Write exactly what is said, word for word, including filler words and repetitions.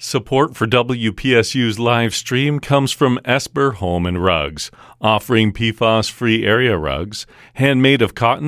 Support for W P S U's live stream comes from Esper Home and Rugs, offering P F A S-free area rugs, handmade of cotton